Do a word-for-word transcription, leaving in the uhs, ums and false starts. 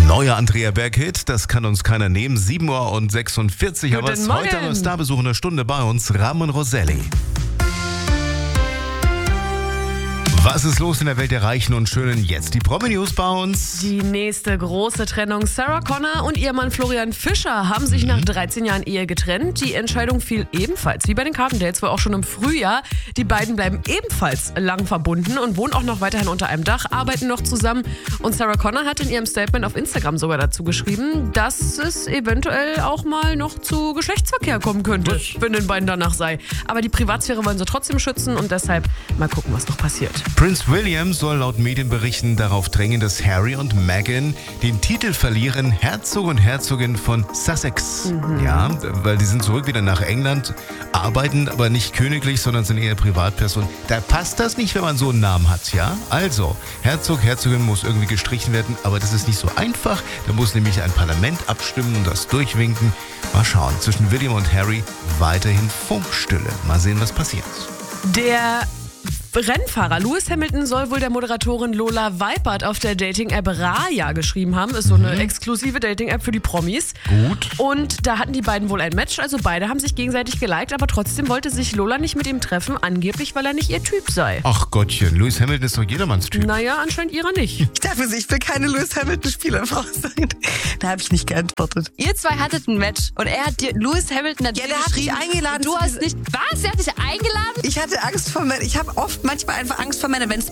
Neuer Andrea Berg-Hit, das kann uns keiner nehmen. sieben Uhr und sechsundvierzig, Guten aber es ist Morgen. heute eine Starbesuch in der Stunde bei uns, Ramon Roselli. Was ist los in der Welt der Reichen und Schönen? Jetzt die Promi-News bei uns. Die nächste große Trennung. Sarah Connor und ihr Mann Florian Fischer haben sich nach dreizehn Jahren Ehe getrennt. Die Entscheidung fiel ebenfalls, wie bei den Cardinals, wohl auch schon im Frühjahr. Die beiden bleiben ebenfalls lang verbunden und wohnen auch noch weiterhin unter einem Dach, arbeiten noch zusammen. Und Sarah Connor hat in ihrem Statement auf Instagram sogar dazu geschrieben, dass es eventuell auch mal noch zu Geschlechtsverkehr kommen könnte, wenn den beiden danach sei. Aber die Privatsphäre wollen sie trotzdem schützen und deshalb mal gucken, was noch passiert. Prince William soll laut Medienberichten darauf drängen, dass Harry und Meghan den Titel verlieren, Herzog und Herzogin von Sussex. Mhm. Ja, weil die sind zurück wieder nach England, arbeiten aber nicht königlich, sondern sind eher Privatpersonen. Da passt das nicht, wenn man so einen Namen hat, ja? Also, Herzog, Herzogin muss irgendwie gestrichen werden, aber das ist nicht so einfach. Da muss nämlich ein Parlament abstimmen und das durchwinken. Mal schauen, zwischen William und Harry weiterhin Funkstille. Mal sehen, was passiert. Der Rennfahrer Lewis Hamilton soll wohl der Moderatorin Lola Weipert auf der Dating-App Raya geschrieben haben. Ist so eine exklusive Dating-App für die Promis. Gut. Und da hatten die beiden wohl ein Match, also beide haben sich gegenseitig geliked, aber trotzdem wollte sich Lola nicht mit ihm treffen, angeblich, weil er nicht ihr Typ sei. Ach Gottchen, Lewis Hamilton ist doch jedermanns Typ. Naja, anscheinend ihrer nicht. Ich darf es, ich will keine Lewis Hamilton-Spielerfrau sein. Da habe ich nicht geantwortet. Ihr zwei hattet ein Match und er hat dir, Lewis Hamilton hat Ja, dir der hat dich geschrieben, eingeladen Du zu hast diese- nicht, was? Er hat dich eingeladen? Ich hatte Angst vor Männern. Ich habe oft manchmal einfach Angst vor Männern. Wenn es